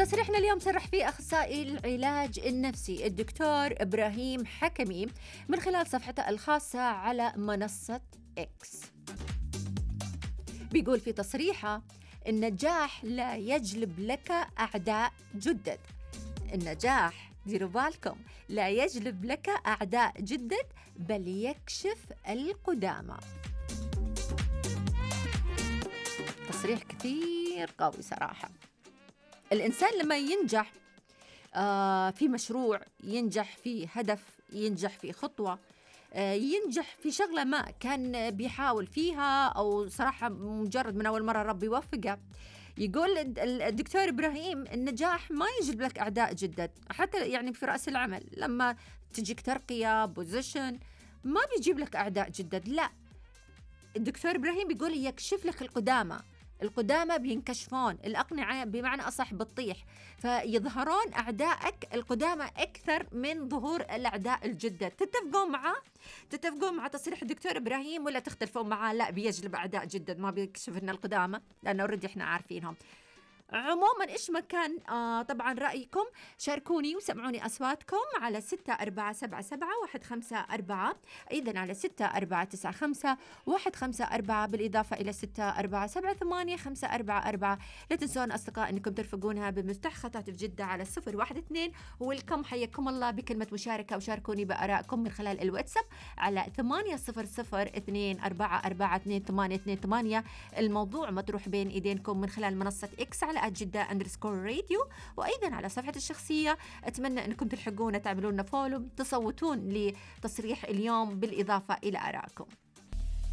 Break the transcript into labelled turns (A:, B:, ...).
A: تصريحنا اليوم صرح فيه أخصائي العلاج النفسي الدكتور إبراهيم حكمي من خلال صفحته الخاصة على منصة إكس. بيقول في تصريحه: النجاح لا يجلب لك أعداء جدد. النجاح، ديروا بالكم، لا يجلب لك أعداء جدد بل يكشف القدامى. تصريح كثير قوي صراحة. الإنسان لما ينجح في مشروع، ينجح في هدف، ينجح في خطوة، ينجح في شغلة ما كان بيحاول فيها، أو صراحة مجرد من أول مرة ربي يوفقه، يقول الدكتور إبراهيم: النجاح ما يجلب لك أعداء جدد. حتى يعني في رأس العمل لما تجيك ترقية بوزيشن ما بيجيب لك أعداء جدد، لا، الدكتور إبراهيم بيقول يكشف لك القدامى. القدامى بينكشفون، الأقنعة بمعنى أصح بتطيح، فيظهرون أعدائك القدامى أكثر من ظهور الأعداء الجدد. تتفقون مع تصريح الدكتور إبراهيم ولا تختلفون معاه؟ لا، بيجلب أعداء جدد، ما بيكشف لنا القدامى، لأنه أوريدي إحنا عارفينهم. عموما إيش ما كان طبعا رأيكم شاركوني وسمعوني أصواتكم على 6477-154، أيضا على 6495-154، بالإضافة إلى 6477-8544. لا تنسون أصدقاء أنكم ترفقونها بمفتاح خطات في جدة على 012. ولكم حياكم الله بكلمة مشاركة، وشاركوني بآرائكم من خلال الواتساب على 800-24422828. الموضوع مطروح بين إيدينكم من خلال منصة إكس على @جدة_راديو، وأيضا على صفحة الشخصية. أتمنى أنكم تلحقونا، تعملون فولو، تصوتون لتصريح اليوم بالإضافة إلى آرائكم.